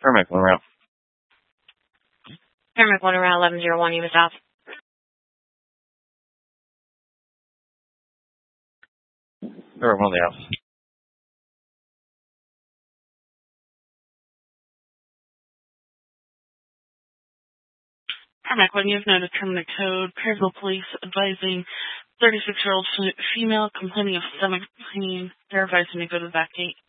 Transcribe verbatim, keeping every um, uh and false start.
Paramedic one around. Paramedic one around eleven zero one, you missed out. Paramedic one of the house. Paramedic one, you have no determinate code. Perryville Police advising thirty-six-year-old female complaining of stomach pain. They're advising to go to the back gate.